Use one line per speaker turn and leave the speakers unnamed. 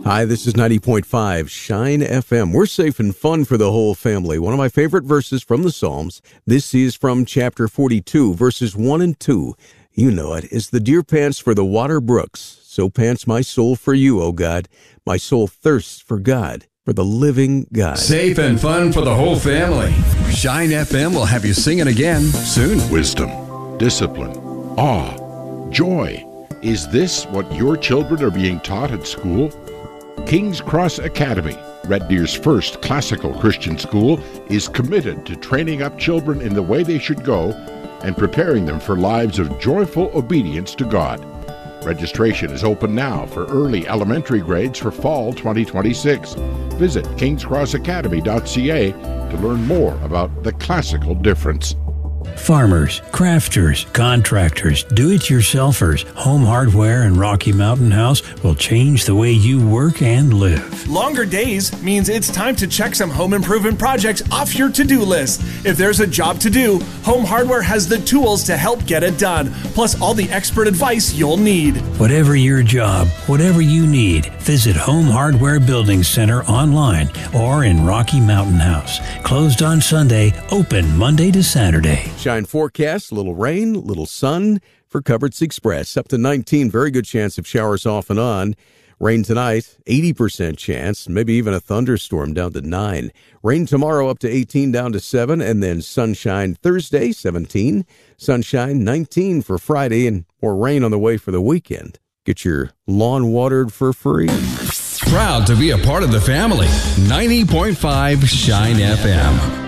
Hi, this is 90.5 Shine FM. We're safe and fun for the whole family. One of my favorite verses from the Psalms. This is from chapter 42, verses 1 and 2. You know it. Is the deer pants for the water brooks, so pants my soul for you, O God. My soul thirsts for God, for the living God.
Safe and fun for the whole family. Shine FM will have you singing again soon.
Wisdom, discipline, awe, joy. Is this what your children are being taught at school? King's Cross Academy, Red Deer's first classical Christian school, is committed to training up children in the way they should go and preparing them for lives of joyful obedience to God. Registration is open now for early elementary grades for fall 2026. Visit kingscrossacademy.ca to learn more about the classical difference.
Farmers, crafters, contractors, do-it-yourselfers, Home Hardware and Rocky Mountain House will change the way you work and live.
Longer days means it's time to check some home improvement projects off your to-do list. If there's a job to do, Home Hardware has the tools to help get it done, plus all the expert advice you'll need.
Whatever your job, whatever you need, visit Home Hardware Building Center online or in Rocky Mountain House. Closed on Sunday, open Monday to Saturday.
Shine forecast, little rain, little sun for Coverts Express. Up to 19, very good chance of showers off and on. Rain tonight, 80% chance, maybe even a thunderstorm down to 9. Rain tomorrow up to 18 down to 7, and then sunshine Thursday, 17. Sunshine 19 for Friday, and more rain on the way for the weekend. Get your lawn watered for free.
Proud to be a part of the family. 90.5 Shine FM.